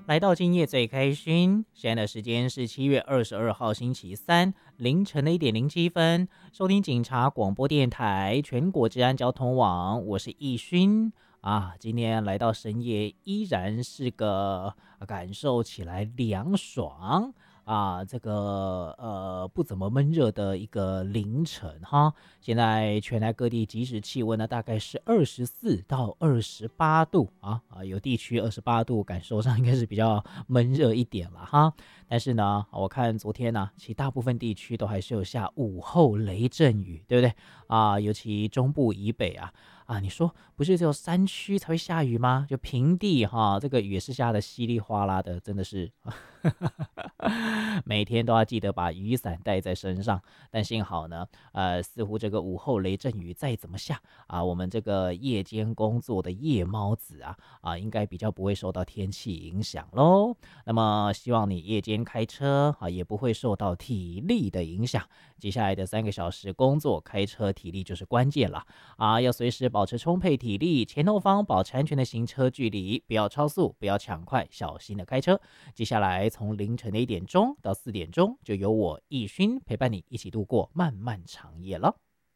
来到今夜最开心，现在的时间是7月22号星期三凌晨的1:07，收听警察广播电台全国治安交通网，我是易勋啊。今天来到深夜，依然是个感受起来凉爽啊，这个不怎么闷热的一个凌晨哈。现在全台各地即时气温呢大概是24到28度有地区28度，感受上应该是比较闷热一点了哈。但是呢，我看昨天呢，其实大部分地区都还是有下午后雷阵雨，对不对啊？尤其中部以北你说不是只有山区才会下雨吗？就平地哈，这个雨也是下的稀里哗啦的，真的是每天都要记得把雨伞带在身上。但幸好呢，似乎这个午后雷阵雨再怎么下我们这个夜间工作的夜猫子应该比较不会受到天气影响咯。那么希望你夜间开车也不会受到体力的影响。接下来的3个小时工作，开车体力就是关键了要随时保持充沛体力，前后方保持安全的行车距离，不要超速，不要抢快，小心的开车。接下来从凌晨的1点钟到4点钟，就由我易勋陪伴你一起度过漫漫长夜了。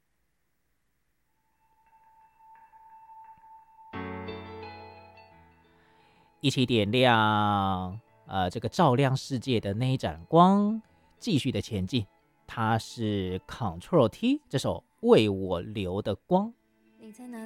一起点亮这个照亮世界的那一盏光，继续的前进。它是 Ctrl T 这首为我留的光。 你在哪